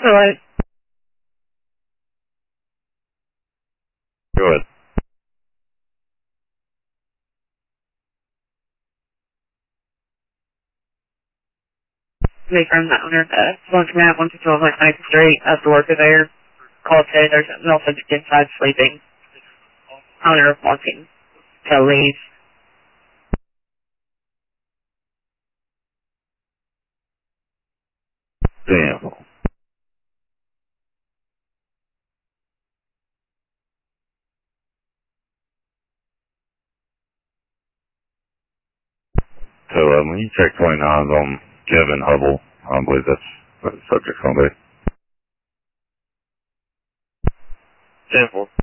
Alright. Go ahead. Make from the owner, lunch mat, 151 West 9th Street, as the worker there. Called today, there's a male subject inside sleeping. Owner wanting to leave. Damn. So, when you check 29s on Kevin Hubble, I believe that's what the subject's going to be. 10-4.